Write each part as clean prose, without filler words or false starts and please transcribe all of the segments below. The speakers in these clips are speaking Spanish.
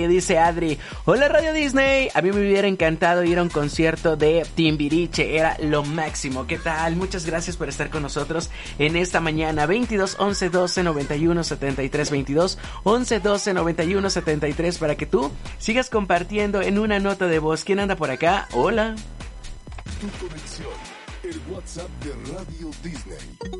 Disney, dice Adri. Hola Radio Disney, a mí me hubiera encantado ir a un concierto de Timbiriche, era lo máximo. ¿Qué tal? Muchas gracias por estar con nosotros en esta mañana. 22 11 12 91 73, 22 11 12 91 73, para que tú sigas compartiendo en una nota de voz. ¿Quién anda por acá? Hola. Tu conexión, el WhatsApp de Radio Disney.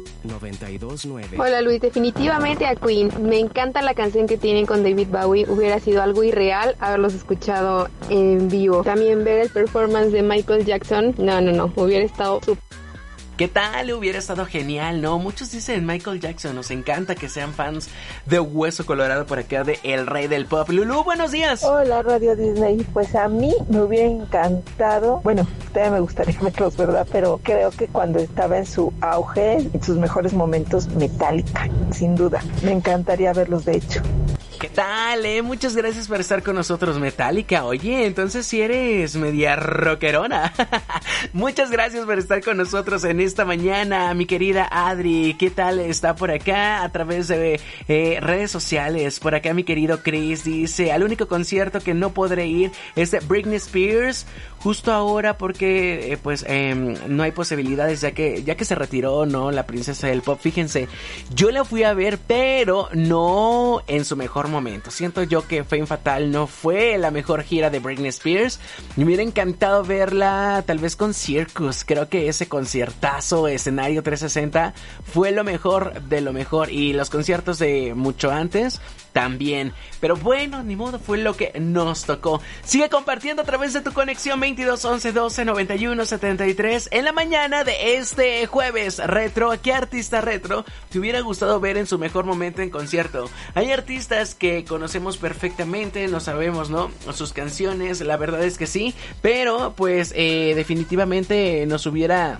929. Hola Luis, definitivamente a Queen. Me encanta la canción que tienen con David Bowie. Hubiera sido algo irreal haberlos escuchado en vivo. También ver el performance de Michael Jackson. No. Hubiera estado súper. ¿Qué tal? Hubiera estado genial, ¿no? Muchos dicen Michael Jackson, nos encanta que sean fans de Hueso Colorado por acá, de El Rey del Pop. Lulú, buenos días. Hola Radio Disney, pues a mí me hubiera encantado, bueno, todavía me gustaría verlos, ¿verdad? Pero creo que cuando estaba en su auge, en sus mejores momentos, Metallica, sin duda. Me encantaría verlos, de hecho. ¿Qué tal, Muchas gracias por estar con nosotros, Metallica. Oye, entonces si eres media rockerona. Muchas gracias por estar con nosotros en esta mañana, mi querida Adri. ¿Qué tal está por acá a través de redes sociales? Por acá mi querido Chris dice: al único concierto que no podré ir es de Britney Spears justo ahora porque no hay posibilidades ya que se retiró, ¿no? La princesa del pop. Fíjense, yo la fui a ver, pero no en su mejor momento. Siento yo que Fame Fatal no fue la mejor gira de Britney Spears. Me hubiera encantado verla tal vez con Circus. Creo que ese conciertazo, escenario 360, fue lo mejor de lo mejor. Y los conciertos de mucho antes también. Pero bueno, ni modo, fue lo que nos tocó. Sigue compartiendo a través de tu conexión 22 11 12 91 73 en la mañana de este jueves retro. ¿A qué artista retro te hubiera gustado ver en su mejor momento en concierto? Hay artistas que conocemos perfectamente, no sabemos, ¿no? Sus canciones, la verdad es que sí, pero pues definitivamente nos hubiera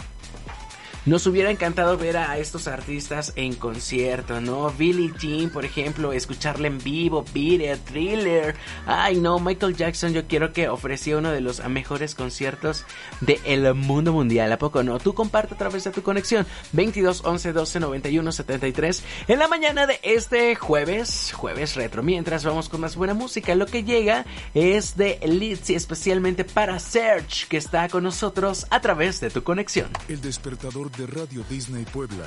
encantado ver a estos artistas en concierto, ¿no? Billie Jean, por ejemplo, escucharla en vivo, Beat It, Thriller. Ay, no, Michael Jackson, yo quiero que ofrecía uno de los mejores conciertos del mundo mundial, ¿a poco no? Tú comparte a través de tu conexión 22 11 12 91 73 en la mañana de este jueves retro. Mientras vamos con más buena música, lo que llega es de Litzy, especialmente para Serge, que está con nosotros a través de tu conexión. El despertador de Radio Disney Puebla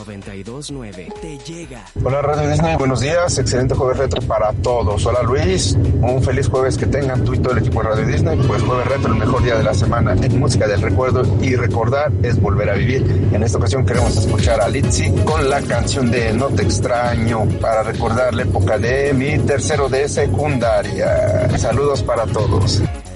929 te llega. Hola Radio Disney, buenos días, excelente jueves retro para todos. Hola Luis, un feliz jueves que tengan tú y todo el equipo de Radio Disney. Pues jueves retro, el mejor día de la semana en música del recuerdo, y recordar es volver a vivir. En esta ocasión queremos escuchar a Litzy con la canción de No te extraño, para recordar la época de mi tercero de secundaria. Saludos para todos.